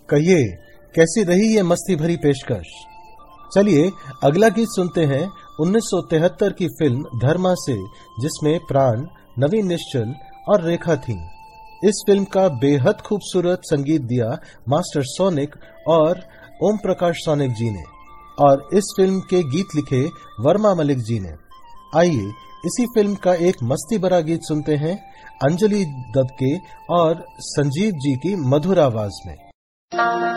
कहिए कैसी रही ये मस्ती भरी पेशकश। चलिए अगला गीत सुनते हैं 1973 की फिल्म धर्मा से, जिसमें प्राण, नवीन निश्चल और रेखा थीं। इस फिल्म का बेहद खूबसूरत संगीत दिया मास्टर सोनिक और ओम प्रकाश सोनिक जी ने, और इस फिल्म के गीत लिखे वर्मा मलिक जी ने। आइए इसी फिल्म का एक मस्ती भरा गीत सुनते हैं अंजलि दबके और संजीव जी की मधुर आवाज में।